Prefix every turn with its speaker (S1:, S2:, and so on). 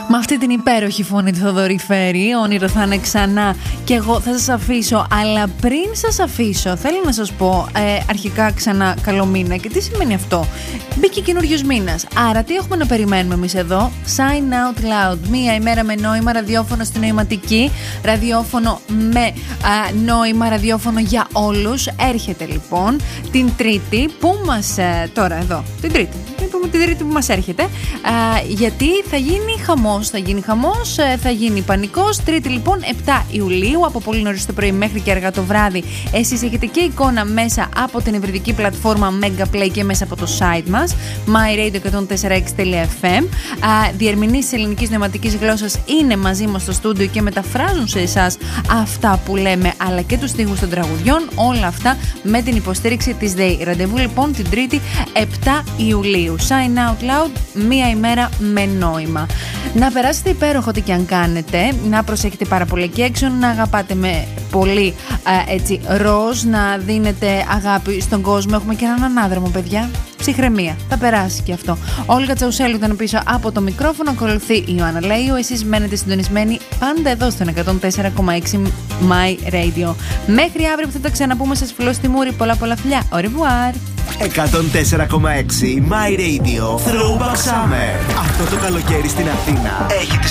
S1: Με αυτή την υπέροχη φωνή του Θοδωρή Φέρη, όνειρο θα είναι ξανά και εγώ θα σας αφήσω. Αλλά πριν σας αφήσω, θέλω να σας πω αρχικά ξανά καλό μήνα. Και τι σημαίνει αυτό? Μπήκε καινούριος μήνας. Άρα τι έχουμε να περιμένουμε εμείς εδώ? Sign Out Loud. Μία ημέρα με νόημα, ραδιόφωνο στη νοηματική. Ραδιόφωνο με νόημα, ραδιόφωνο για όλους. Έρχεται λοιπόν την Τρίτη που μας... τώρα εδώ, την Τρίτη που μας έρχεται, γιατί θα γίνει χαμός, θα γίνει πανικός. Τρίτη λοιπόν 7 Ιουλίου από πολύ νωρίς το πρωί μέχρι και αργά το βράδυ. Εσείς έχετε και εικόνα μέσα από την ευρυδική πλατφόρμα Mega Play και μέσα από το site μας myradio104x.fm. Διερμηνείς της ελληνικής νοηματικής γλώσσας είναι μαζί μας στο στούντιο και μεταφράζουν σε εσάς αυτά που λέμε, αλλά και τους στίχους των τραγουδιών, όλα αυτά με την υποστήριξη της ΔΕΗ. Ραντεβού λοιπόν την Τρίτη 7 Ιουλίου. Sign Out Loud, μία ημέρα με νόημα. Να περάσετε υπέροχο ό,τι και αν κάνετε, να προσέχετε πάρα πολύ εκεί έξω, να αγαπάτε με πολύ έτσι ροζ, να δίνετε αγάπη στον κόσμο. Έχουμε και έναν ανάδρομο, παιδιά. Ψυχραιμία, θα περάσει και αυτό. Όλγα Τσαουσέλου ήταν πίσω από το μικρόφωνο, ακολουθεί η Ιωάννα Λέιου. Εσείς μένετε συντονισμένοι πάντα εδώ στον 104,6 My Radio. Μέχρι αύριο που θα τα ξαναπούμε, σας φιλώ στη μούρη. Πολλά φιλιά. Au revoir.
S2: 104,6 My Radio Throwback Summer. Αυτό το καλοκαίρι στην Αθήνα έχει